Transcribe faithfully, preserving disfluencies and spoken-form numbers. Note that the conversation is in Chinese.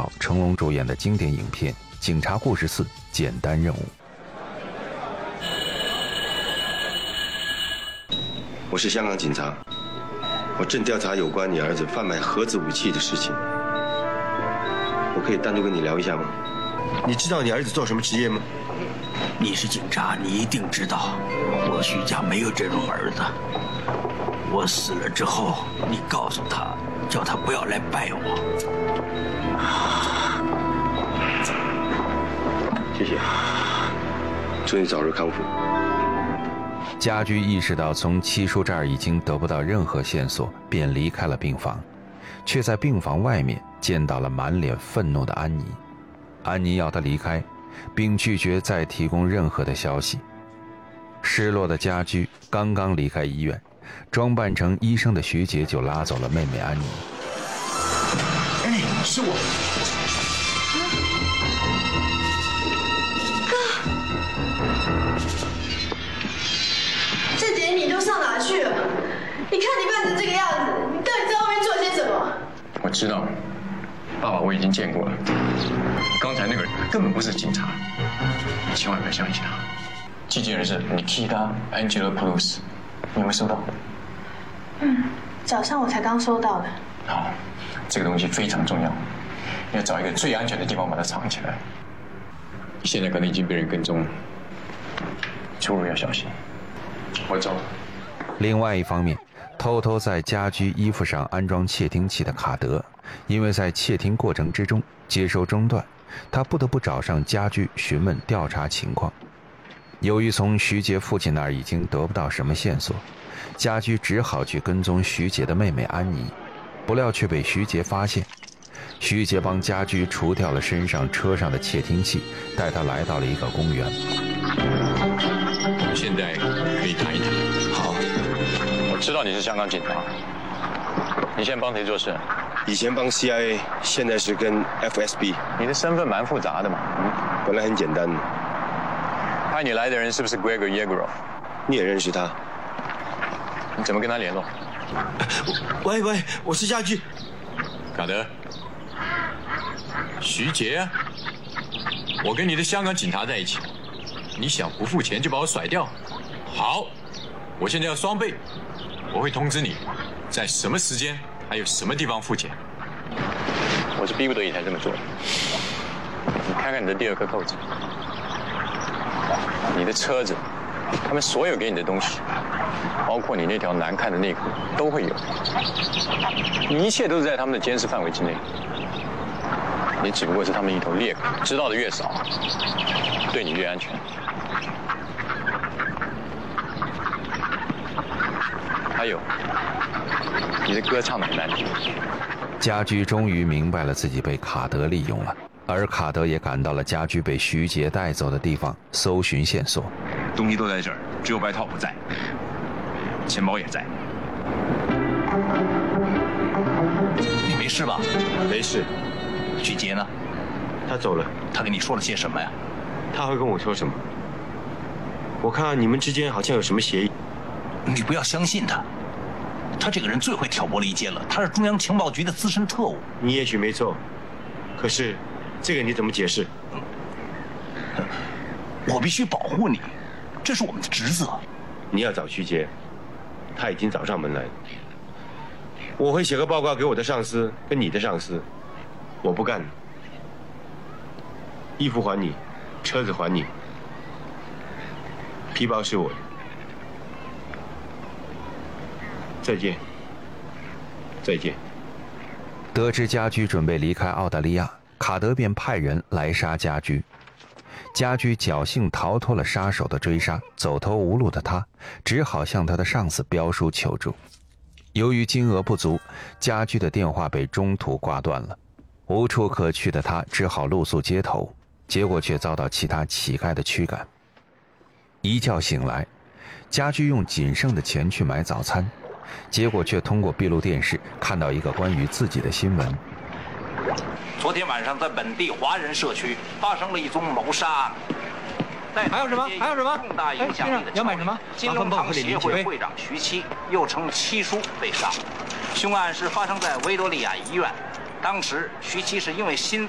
导、成龙主演的经典影片《警察故事四：简单任务》。 我是香港警察，我正调查有关你儿子贩卖核子武器的事情。我可以单独跟你聊一下吗？你知道你儿子做什么职业吗？ 你是警察，你一定知道，我徐家没有这种儿子。我死了之后，你告诉他，叫他不要来拜我。 谢谢，祝你早日康复。 家驹意识到从七叔这儿已经得不到任何线索，便离开了病房，却在病房外面见到了满脸愤怒的安妮。安妮要他离开，并拒绝再提供任何的消息。失落的家驹刚刚离开医院，装扮成医生的徐杰就拉走了妹妹安妮。 哎，是我。 这几天你都上哪去了？你看你扮成这个样子，你到底在外面做些什么？ 我知道，爸爸我已经见过了。刚才那个人根本不是警察，你千万不要相信他。寄件人是 Nikita Angela Plus， 你有没有收到？ 嗯，早上我才刚收到的。 好，这个东西非常重要，你要找一个最安全的地方把它藏起来。现在可能已经被人跟踪了，出入要小心。我走了。 另外一方面，偷偷在家居衣服上安装窃听器的卡德，因为在窃听过程之中接收中断，他不得不找上家居询问调查情况。由于从徐杰父亲那儿已经得不到什么线索，家居只好去跟踪徐杰的妹妹安妮，不料却被徐杰发现。徐杰帮家居除掉了身上车上的窃听器，带他来到了一个公园。 我们现在可以谈一谈。 好， 我知道你是香港警察，你现在帮谁做事？ 以前帮 C I A， 现在是跟 F S B。 你的身份蛮复杂的嘛。 嗯，本来很简单的。 派你来的人是不是 Gregor Yegorov？ 你也认识他？ 你怎么跟他联络？ 喂喂，我是家驹。 卡德，徐杰啊，我跟你的香港警察在一起，你想不付钱就把我甩掉？好，我现在要双倍，我会通知你，在什么时间还有什么地方付钱。我是逼不得已才这么做的。你看看你的第二颗扣子，你的车子，他们所有给你的东西，包括你那条难看的内裤，都会有。你一切都是在他们的监视范围之内，你只不过是他们一头猎狗，知道的越少，对你越安全。还有，你的歌唱得很难听。 家驹终于明白了自己被卡德利用了，而卡德也赶到了家驹被徐杰带走的地方，搜寻线索。 东西都在这儿，只有外套不在，钱包也在。 你没事吧？ 没事。 许杰呢？ 他走了。 他跟你说了些什么呀？ 他会跟我说什么？我看你们之间好像有什么协议。 你不要相信他，他这个人最会挑拨离间了。他是中央情报局的资深特务。 你也许没错，可是这个你怎么解释？ 我必须保护你，这是我们的职责。 你要找徐杰，他已经找上门来了。我会写个报告给我的上司跟你的上司，我不干了。衣服还你，车子还你，皮包是我的。再见，再见。 得知家驹准备离开澳大利亚，卡德便派人来杀家驹。家驹侥幸逃脱了杀手的追杀，走投无路的他只好向他的上司标书求助。由于金额不足，家驹的电话被中途挂断了，无处可去的他只好露宿街头，结果却遭到其他乞丐的驱赶。一觉醒来，家驹用仅剩的钱去买早餐，结果却通过闭路电视看到一个关于自己的新闻。 昨天晚上在本地华人社区发生了一宗谋杀案。 还有什么？还有什么？ 重大影响力的要买什么？ 金龙堂协会会长徐七，又称七叔被杀。凶案是发生在维多利亚医院，当时徐七是因为心